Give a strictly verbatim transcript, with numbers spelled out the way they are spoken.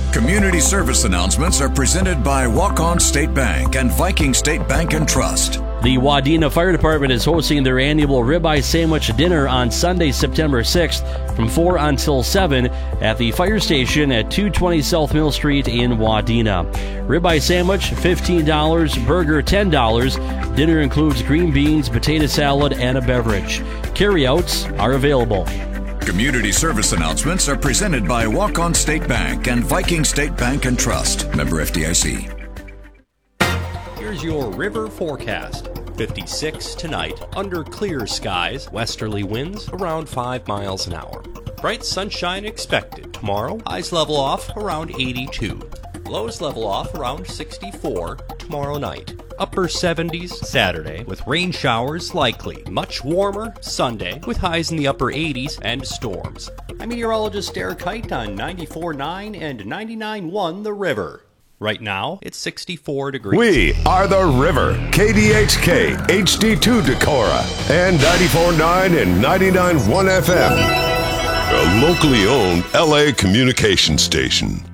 Community service announcements are presented by Walk-On State Bank and Viking State Bank and Trust. The Wadena Fire Department is hosting their annual ribeye sandwich dinner on Sunday, September sixth from four until seven at the fire station at two twenty South Mill Street in Wadena. Ribeye sandwich, fifteen dollars, burger, ten dollars. Dinner includes green beans, potato salad, and a beverage. Carryouts are available. Community service announcements are presented by Walk-On State Bank and Viking State Bank and Trust. Member F D I C. Here's your river forecast. fifty-six tonight, under clear skies, westerly winds around five miles an hour. Bright sunshine expected. Tomorrow, highs level off around eighty-two. Lows level off around sixty-four tomorrow night. Upper seventies Saturday with rain showers likely. Much warmer Sunday with highs in the upper eighties and storms. I'm meteorologist Derek Kite on ninety-four point nine and ninety-nine point one The River. Right now, it's sixty-four degrees. We are The River, K D H K, H D two Decorah, and ninety-four point nine and ninety-nine point one F M. A locally owned L A communication station.